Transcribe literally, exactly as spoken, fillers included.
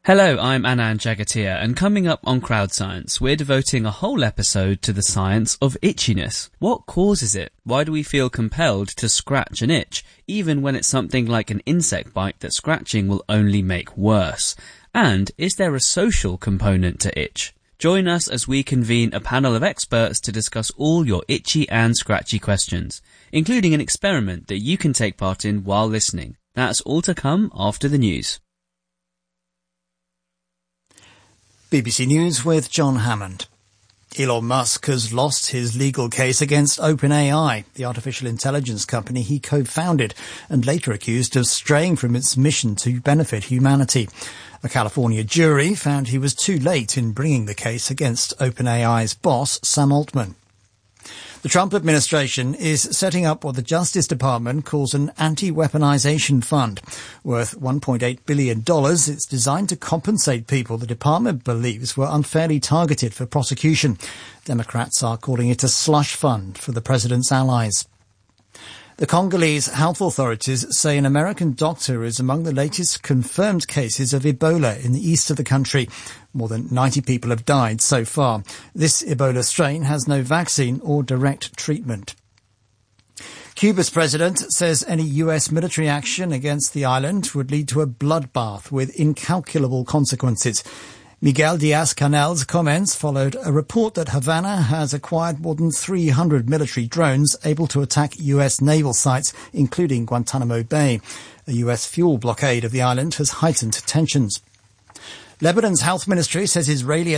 Hello, I'm Anand Jagatia, and coming up on Crowd Science, we're devoting a whole episode to the science of itchiness. What causes it? Why do we feel compelled to scratch an itch, even when it's something like an insect bite that scratching will only make worse? And is there a social component to itch? Join us as we convene a panel of experts to discuss all your itchy and scratchy questions, including an experiment that you can take part in while listening. That's all to come after the news. B B C News with John Hammond. Elon Musk has lost his legal case against OpenAI, the artificial intelligence company he co-founded and later accused of straying from its mission to benefit humanity. A California jury found he was too late in bringing the case against OpenAI's boss, Sam Altman. The Trump administration is setting up what the Justice Department calls an anti-weaponization fund. Worth one point eight billion dollars, it's designed to compensate people the department believes were unfairly targeted for prosecution. Democrats are calling it a slush fund for the president's allies. The Congolese health authorities say an American doctor is among the latest confirmed cases of Ebola in the east of the country. More than ninety people have died so far. This Ebola strain has no vaccine or direct treatment. Cuba's president says any U S military action against the island would lead to a bloodbath with incalculable consequences. Miguel Diaz-Canel's comments followed a report that Havana has acquired more than three hundred military drones able to attack U S naval sites, including Guantanamo Bay. A U S fuel blockade of the island has heightened tensions. Lebanon's health ministry says Israeli